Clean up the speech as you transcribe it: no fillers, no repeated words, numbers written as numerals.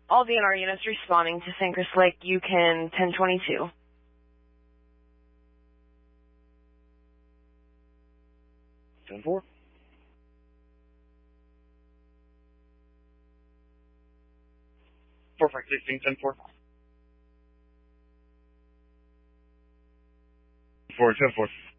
All DNR units responding to Sanker Lake, Yukon 1022. 10-4. 4516, 10-4. 4, 10-4.